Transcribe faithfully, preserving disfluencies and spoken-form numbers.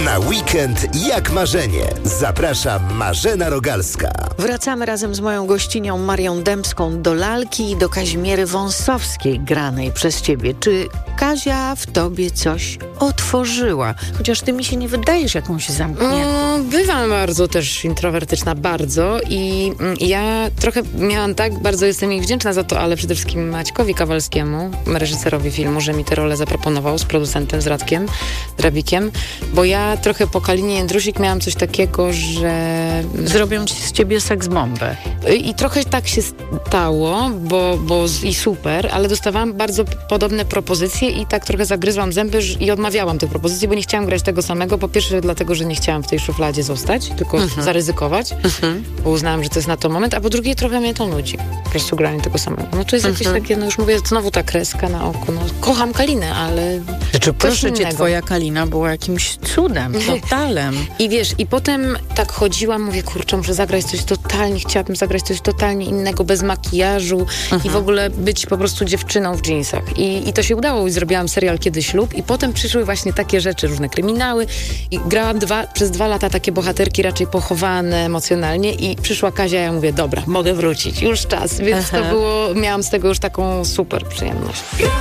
Na weekend jak marzenie. Zaprasza Marzena Rogalska. Wracamy razem z moją gościnią Marią Dębską do lalki i do Kazimiery Wąsowskiej, granej przez ciebie. Czy Kazia w tobie coś otworzyła? Chociaż ty mi się nie wydajesz jakąś zamkniętą. Mm, bywam bardzo też introwertyczna, bardzo i mm, ja trochę miałam tak, bardzo jestem jej wdzięczna za to, ale przede wszystkim Maćkowi Kawalskiemu, reżyserowi filmu, że mi tę rolę zaproponował z producentem, z Radkiem Drabikiem, bo ja trochę po Kalinie Jędrusik miałam coś takiego, że... Zrobią ci z ciebie seksbombę. I trochę tak się stało, bo, bo i super, ale dostawałam bardzo podobne propozycje i tak trochę zagryzłam zęby i odmawiałam tych propozycji, bo nie chciałam grać tego samego. Po pierwsze dlatego, że nie chciałam w tej szufladzie zostać, tylko uh-huh. zaryzykować, uh-huh. bo uznałam, że to jest na to moment, a po drugie trochę mnie to nudzi. Po prostu granie tego samego. No to jest uh-huh. jakieś takie, no już mówię, znowu ta kreska na oku. No, kocham Kalinę, ale... Znaczy, proszę cię, twoja Kalina była jakimś cudem, totalem. I wiesz, i potem tak chodziłam, mówię, kurczę, muszę zagrać coś totalnie, chciałabym zagrać coś totalnie innego, bez makijażu uh-huh. i w ogóle być po prostu dziewczyną w dżinsach. I, i to się udało i zrobiłam serial Kiedy ślub i potem przyszły właśnie takie rzeczy, różne kryminały i grałam dwa, przez dwa lata takie bohaterki raczej pochowane emocjonalnie i przyszła Kazia, ja mówię, dobra, mogę wrócić, już czas, więc uh-huh. to było, miałam z tego już taką super przyjemność.